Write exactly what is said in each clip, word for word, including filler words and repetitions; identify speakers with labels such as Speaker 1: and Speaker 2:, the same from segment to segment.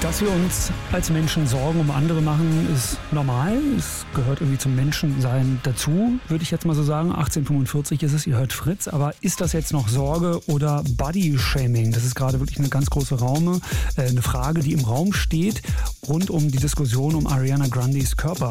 Speaker 1: Dass wir uns als Menschen Sorgen um andere machen, ist normal. Es gehört irgendwie zum Menschensein dazu, würde ich jetzt mal so sagen. achtzehnhundertfünfundvierzig ist es, ihr hört Fritz. Aber ist das jetzt noch Sorge oder Body-Shaming? Das ist gerade wirklich eine ganz große Raume, äh, eine Frage, die im Raum steht, rund um die Diskussion um Ariana Grandes Körper.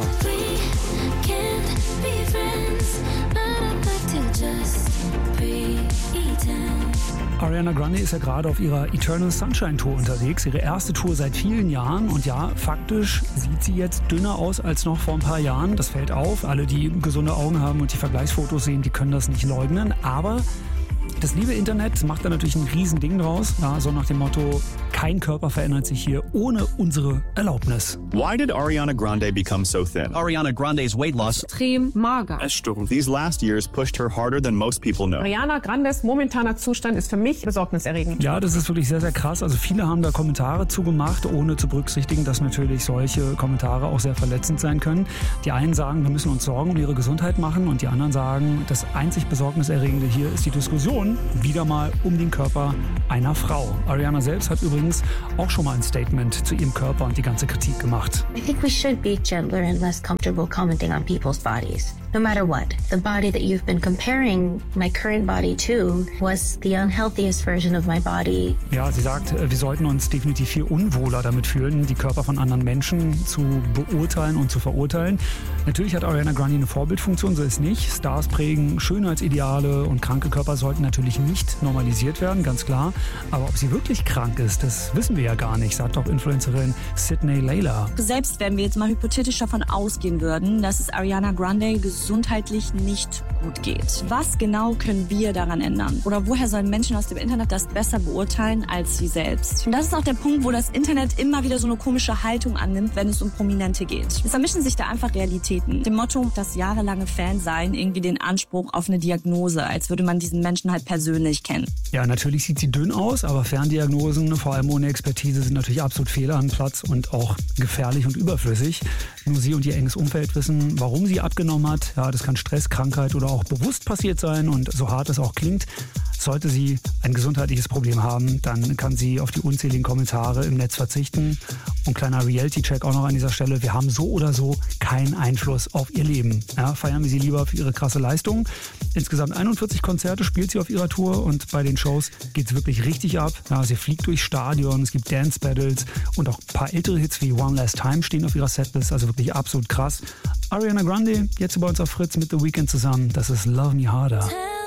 Speaker 1: Ariana Grande ist ja gerade auf ihrer Eternal Sunshine Tour unterwegs, ihre erste Tour seit vielen Jahren. Und ja, faktisch sieht sie jetzt dünner aus als noch vor ein paar Jahren. Das fällt auf. Alle, die gesunde Augen haben und die Vergleichsfotos sehen, die können das nicht leugnen. Aber das liebe Internet macht da natürlich ein Riesending draus. Ja, so nach dem Motto, kein Körper verändert sich hier ohne unsere Erlaubnis.
Speaker 2: Why did Ariana Grande become so thin?
Speaker 3: Ariana Grandes weight loss.
Speaker 4: Extrem mager.
Speaker 2: Essstörung. These last years pushed her harder than most people know.
Speaker 4: Ariana Grandes momentaner Zustand ist für mich besorgniserregend.
Speaker 1: Ja, das ist wirklich sehr, sehr krass. Also viele haben da Kommentare zugemacht, ohne zu berücksichtigen, dass natürlich solche Kommentare auch sehr verletzend sein können. Die einen sagen, wir müssen uns Sorgen um ihre Gesundheit machen, und die anderen sagen, das einzig Besorgniserregende hier ist die Diskussion wieder mal um den Körper einer Frau. Ariana selbst hat übrigens auch schon mal ein Statement zu ihrem Körper und die ganze Kritik gemacht.
Speaker 5: I think we should be gentler and less comfortable commenting on people's bodies. No matter what, the body that you've been comparing my current body to was the unhealthiest version of my body.
Speaker 1: Ja, sie sagt, wir sollten uns definitiv viel unwohler damit fühlen, die Körper von anderen Menschen zu beurteilen und zu verurteilen. Natürlich hat Ariana Grande eine Vorbildfunktion, so ist nicht. Stars prägen Schönheitsideale und kranke Körper sollten natürlich nicht normalisiert werden, ganz klar. Aber ob sie wirklich krank ist, das wissen wir ja gar nicht, sagt auch Influencerin Sydney Layla.
Speaker 6: Selbst wenn wir jetzt mal hypothetisch davon ausgehen würden, dass es Ariana Grande gesundheitlich nicht gut geht. Was genau können wir daran ändern? Oder woher sollen Menschen aus dem Internet das besser beurteilen als sie selbst? Und das ist auch der Punkt, wo das Internet immer wieder so eine komische Haltung annimmt, wenn es um Prominente geht. Es vermischen sich da einfach Realitäten. Dem Motto, das jahrelange Fansein irgendwie den Anspruch auf eine Diagnose, als würde man diesen Menschen halt persönlich kennen.
Speaker 1: Ja, natürlich sieht sie dünn aus, aber Ferndiagnosen, vor allem ohne Expertise, sind natürlich absolut fehl am Platz und auch gefährlich und überflüssig. Nur sie und ihr enges Umfeld wissen, warum sie abgenommen hat. Ja, das kann Stress, Krankheit oder auch bewusst passiert sein, und so hart es auch klingt, sollte sie ein gesundheitliches Problem haben, dann kann sie auf die unzähligen Kommentare im Netz verzichten. Und kleiner Reality-Check auch noch an dieser Stelle, wir haben so oder so keinen Einfluss auf ihr Leben. Ja, feiern wir sie lieber für ihre krasse Leistung. Insgesamt einundvierzig Konzerte spielt sie auf ihrer Tour, und bei den Shows geht es wirklich richtig ab. Ja, sie fliegt durch Stadion, es gibt Dance-Battles und auch ein paar ältere Hits wie One Last Time stehen auf ihrer Setlist, also wirklich absolut krass. Ariana Grande, jetzt bei uns auf Fritz mit The Weeknd zusammen, das ist Love Me Harder.